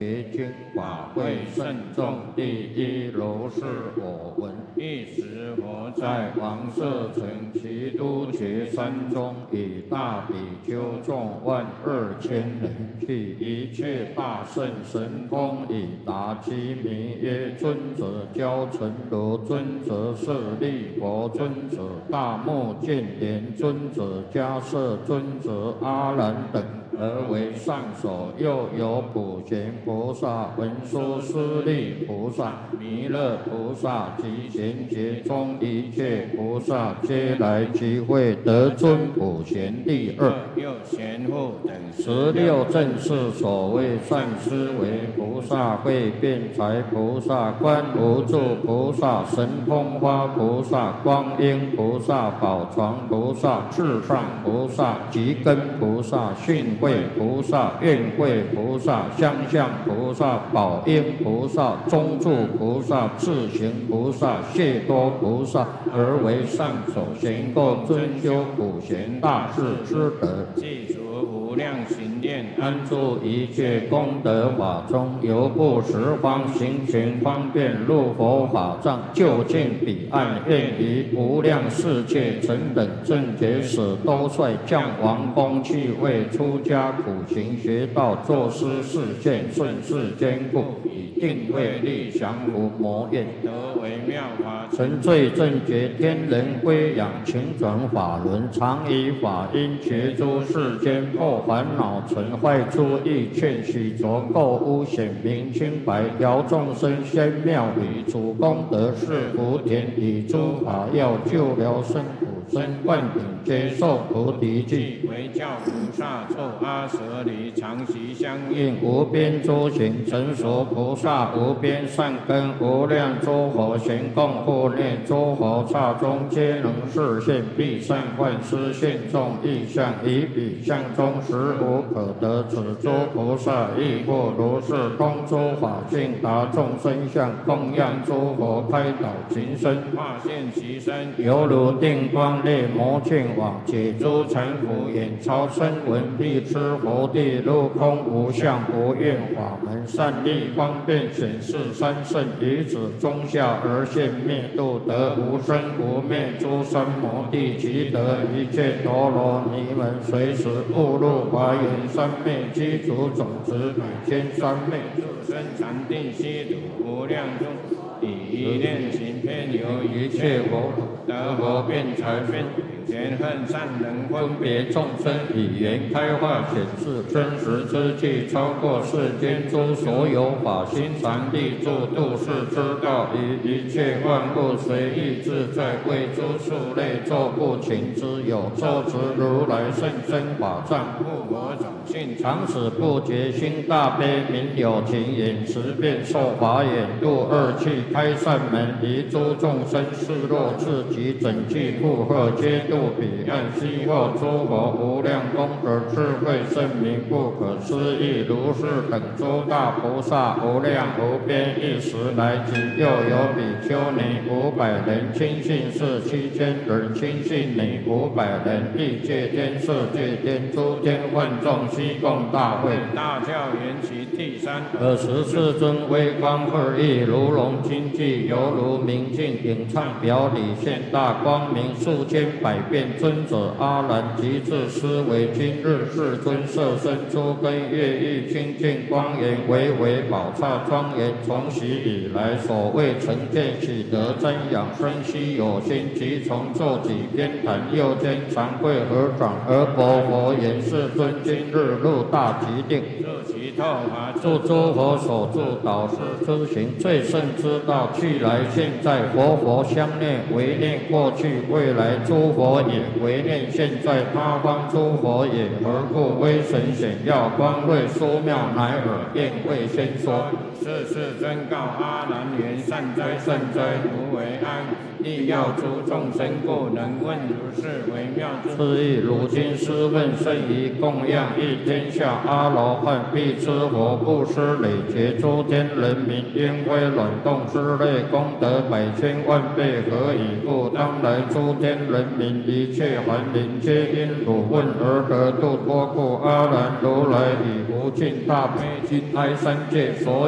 结经法会慎重，第一如是我闻。 一时佛在王舍城其都觉山中，以大比丘众12000人，去一切大圣神通，以达其名曰尊者交陈如尊者、舍利佛尊者、大目犍连尊者、迦摄尊者、阿难等，而为上首。又有普贤菩萨、文殊师利菩萨、弥勒菩萨及贤劫中一切菩萨，皆来集会，得尊普贤第二。 又贤护等 16正是所谓善思维菩萨、慧辩才菩萨、观无住菩萨、神通花菩萨、光阴菩萨、宝床菩萨、至上菩萨、极根菩萨、训慧菩萨、愿慧菩萨、相向菩萨、宝应菩萨、中住菩萨、智行菩萨、谢多菩萨，而为上首，行够尊修普贤大士之德， 记除无量行念， 安住一切功德法中，由不十方行权方便，入佛法藏，就近彼岸，愿于无量世界成等正觉使，都率降王宫去为出家苦行学道，作施示现，顺世坚固，以定慧力降伏魔怨， 得为妙法成罪正觉，天人归养，勤转法轮，常以法音觉诸世间，破烦恼尘坏诸意，劝许浊垢污，显明清白，调众生仙妙理，主功德是福田，以诸法要救疗生苦生，灌顶接受菩提记， 为教菩萨作阿舍离，常习相应。 应无边诸行，成熟菩萨无边善根，无量诸佛行供护念，诸佛刹中皆能示现，必善幻施现众意象，以彼相中实无可得。此诸菩萨亦复如是，通诸法性，达众生相，供养诸佛，开导情身， 化现其身， 犹如定光列魔犍网，解诸尘浮，眼超声闻，必知佛地，入空无相无愿法门，善利方便显示三圣，以此中下而现灭度，得无生无灭诸三摩地，即得一切陀罗尼门，随时误入华严三昧，积足种子百千三昧， 生禅定悉土无量中，以一念行偏由一切佛得佛辩才辩，前恨善人分别众生， 以言开化显示真实之际，超过世间诸所有法，心常立住度世之道，以一切万物随意自在，为诸数类作不勤之有，作持如来甚深法藏， 护我种性常使不觉心大悲，明有情眼识变受法眼，度二气开善门，离诸众生示若自己整具负荷，皆度彼岸悉获诸佛无量功德智慧圣明不可思议，如是等诸大菩萨无量无边，一时来集。又有比丘尼500人，亲信士7000人，亲信女500人，欲界天、色界天、诸天万众悉共大会。 大教缘起第三， 尔时世尊威光二翼，如龙金髻，犹如明镜，影唱表里，现大光明，数千百变尊者阿难及至思维，今日世尊摄身诸根乐欲清净光颜，巍巍宝刹庄严，从昔以来所谓成见喜得瞻仰生息有心，即从坐己偏袒，右肩长跪合掌，而薄佛言：世尊今日入大极定， 入其透法助诸佛所助导师之行，最胜之道，去来现在，佛相念，唯念过去未来诸佛也，唯念现在他方诸佛也。何故威神显耀，光瑞殊妙，乃尔便会先说。 世尊告阿难言：善哉善哉，无为安。亦要诸众生故，能问如是微妙之。 是亦如今师问甚于供养，一天下阿罗汉必吃佛布施累劫诸天人民，因为卵动之类功德100,000,000倍，何以故？当来诸天人民一切凡灵皆因汝问而得度，多故阿难如来以无尽大悲心哀三界所